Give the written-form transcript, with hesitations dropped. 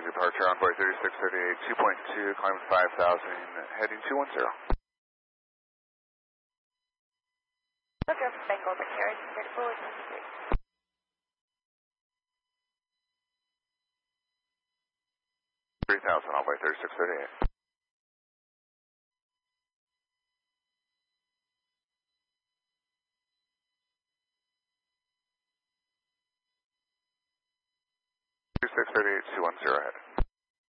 departure, Envoy 3638, 2.2, climb 5,000, heading 210. Roger, Bengal, the carriage, vertical, 3,000, Envoy 3638. Six 38, 210 heading.